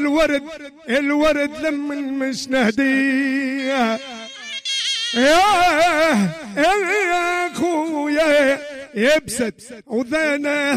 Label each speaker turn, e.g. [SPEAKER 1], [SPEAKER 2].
[SPEAKER 1] الورد لما مش نهديه يا اخويا يبسط وذانا